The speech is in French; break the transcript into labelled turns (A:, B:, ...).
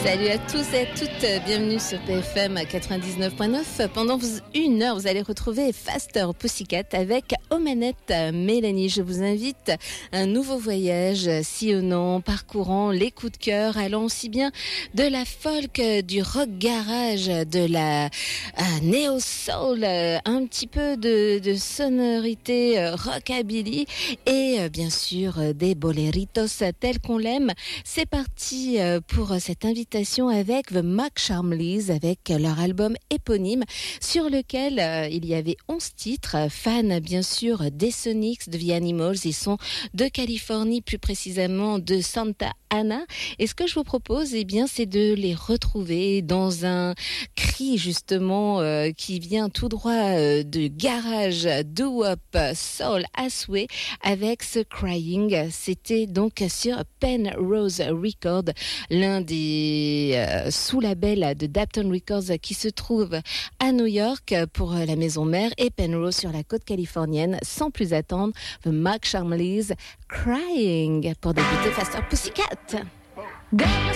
A: Salut à tous et à toutes, bienvenue sur PFM 99.9. Pendant une heure, vous allez retrouver Faster Pussycat avec aux manettes Mélanie. Je vous invite à un nouveau voyage sillonnant, parcourant les coups de cœur, allant aussi bien de la folk, du rock garage, de la néo-soul, un petit peu de sonorité rockabilly et bien sûr des boleritos tels qu'on l'aime. C'est parti pour cette invitation avec The Mac Charmleys, avec leur album éponyme sur lequel il y avait 11 titres, fans bien sûr des Sonics, de The Animals. Ils sont de Californie, plus précisément de Santa Ana. Et ce que je vous propose, eh bien, c'est de les retrouver dans un cri justement qui vient tout droit de garage, doo-wop, soul à souhait avec ce Crying. C'était donc sur Penrose Records, l'un des sous-labels de Dapton Records qui se trouve à New York pour la maison mère, et Penrose sur la côte californienne. Sans plus attendre, The Mac Charmleys, Crying, pour débuter Faster Pussycat. There was